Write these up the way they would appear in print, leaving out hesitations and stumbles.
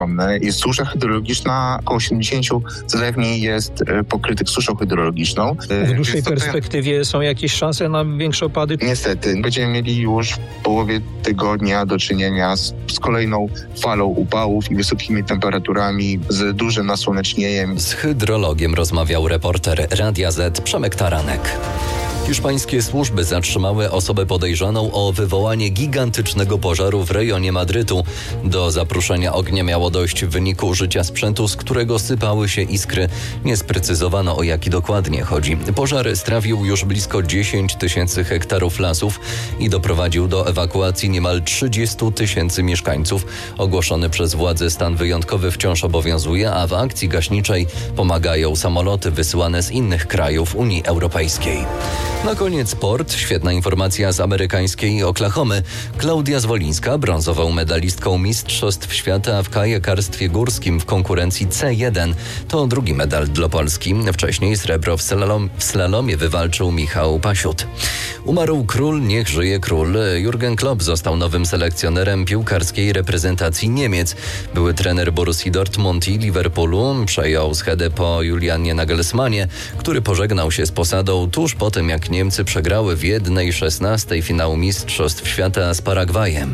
Jest susza hydrologiczna, około 70 zlewni jest pokrytych suszą hydrologiczną. W dłuższej perspektywie są jakieś szanse na większe opady? Niestety, będziemy mieli już w połowie tygodnia do czynienia z kolejną falą upałów i wysokimi temperaturami, z dużym nasłonecznieniem. Z hydrologiem rozmawiał reporter Radia Z Przemek Taranek. Hiszpańskie służby zatrzymały osobę podejrzaną o wywołanie gigantycznego pożaru w rejonie Madrytu. Do zapruszenia ognia miało dojść w wyniku użycia sprzętu, z którego sypały się iskry. Nie sprecyzowano, o jaki dokładnie chodzi. Pożar strawił już blisko 10 000 hektarów lasów i doprowadził do ewakuacji niemal 30 000 mieszkańców. Ogłoszony przez władze stan wyjątkowy wciąż obowiązuje, a w akcji gaśniczej pomagają samoloty wysyłane z innych krajów Unii Europejskiej. Na koniec sport. Świetna informacja z amerykańskiej Oklahomy. Klaudia Zwolińska, brązową medalistką Mistrzostw Świata w kajakarstwie górskim w konkurencji C1. To drugi medal dla Polski. Wcześniej srebro w slalomie wywalczył Michał Pasiut. Umarł król, niech żyje król. Jurgen Klopp został nowym selekcjonerem piłkarskiej reprezentacji Niemiec. Były trener Borussii Dortmund i Liverpoolu przejął schedę po Julianie Nagelsmanie, który pożegnał się z posadą tuż po tym, jak Niemcy przegrały w 1/16 finału Mistrzostw Świata z Paragwajem.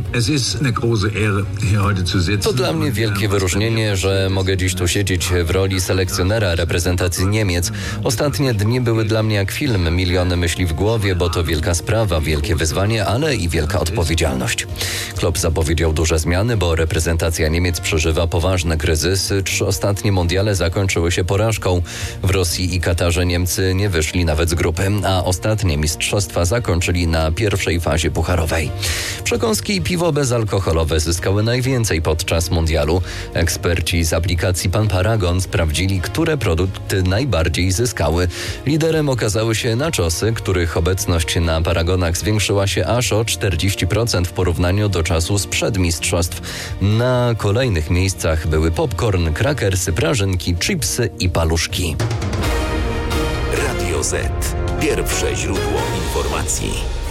To dla mnie wielkie wyróżnienie, że mogę dziś tu siedzieć w roli selekcjonera reprezentacji Niemiec. Ostatnie dni były dla mnie jak film. Miliony myśli w głowie, bo to wielka sprawa, wielkie wyzwanie, ale i wielka odpowiedzialność. Klopp zapowiedział duże zmiany, bo reprezentacja Niemiec przeżywa poważny kryzys. 3 ostatnie mundiale zakończyły się porażką. W Rosji i Katarze Niemcy nie wyszli nawet z grupy, a ostatnie mistrzostwa zakończyli na pierwszej fazie pucharowej. Przekąski i piwo bezalkoholowe zyskały najwięcej podczas mundialu. Eksperci z aplikacji Pan Paragon sprawdzili, które produkty najbardziej zyskały. Liderem okazały się nachosy, których obecność na paragonach zwiększyła się aż o 40% w porównaniu do czasu sprzed mistrzostw. Na kolejnych miejscach były popcorn, krakersy, prażynki, chipsy i paluszki. Radio Z. Pierwsze źródło informacji.